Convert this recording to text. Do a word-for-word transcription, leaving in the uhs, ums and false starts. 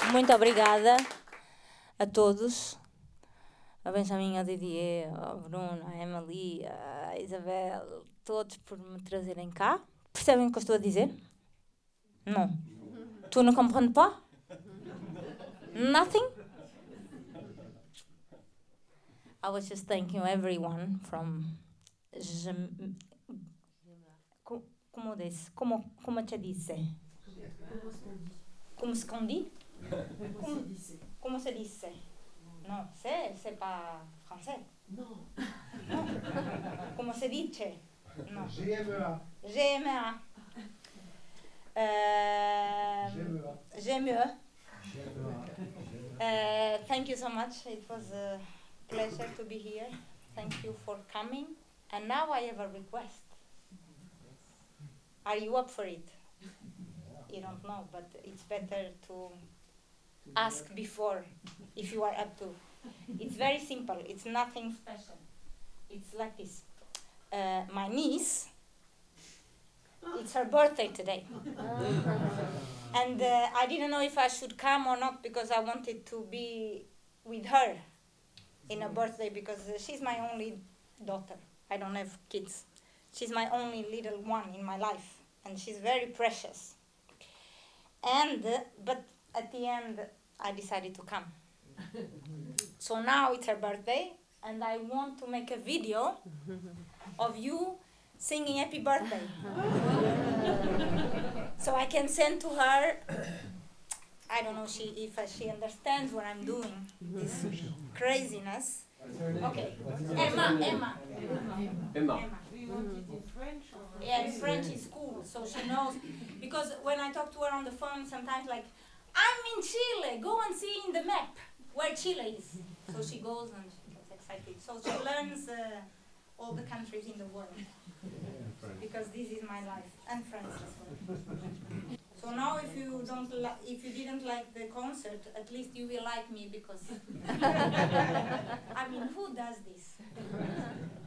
Muito obrigada a todos. A Benjamin, a Didier, a Bruno, a Emily, a Isabel, todos por me trazerem cá. Percebem o que eu estou a dizer? Não. Tu não compreendes pas? Nothing? I was just thanking everyone from... Como disse? Como, como te disse? Como se dit? Como, como se disse? Non, c'est, c'est pas français. Non. Non. Comment se dit? Non. G M E A. G M E A. Uh, G M E A. G M E A. Uh, thank you so much. It was a pleasure to be here. Thank you for coming. And now I have a request. Are you up for it? You don't know, but it's better to ask before if you are up to. It's very simple. It's nothing special. It's like this. Uh, my niece, it's her birthday today. And uh, I didn't know if I should come or not because I wanted to be with her in a birthday because uh, she's my only daughter. I don't have kids. She's my only little one in my life. And she's very precious. And, uh, but at the end, I decided to come. So now it's her birthday, and I want to make a video of you singing happy birthday. So I can send to her. I don't know she, if uh, she understands what I'm doing, this craziness. Okay, Emma, Emma. Emma. Emma. Do you want it in French? Or Yeah, French is cool, so she knows. Because when I talk to her on the phone, sometimes like, I'm in Chile, go and see in the map where Chile is. So she goes and she gets excited. So she learns uh, all the countries in the world. Because this is my life, and France as well. So now if you don't li- if you didn't like the concert, at least you will like me because I mean, who does this?